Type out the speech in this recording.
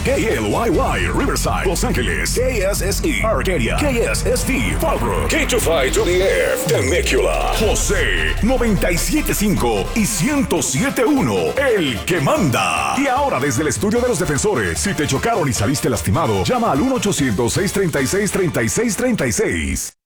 KLYY, Riverside, Los Ángeles, KSSE, Arcadia, KSST, Fallbrook, K25 to the F, Temecula, José, 97.5 y 107.1, el que manda. Y ahora desde el estudio de los defensores, si te chocaron y saliste lastimado, llama al 1-800-636-3636.